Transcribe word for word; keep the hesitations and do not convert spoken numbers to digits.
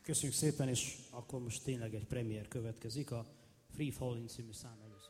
Köszönjük szépen, és akkor most tényleg egy premier következik, a Free Falling című szám először.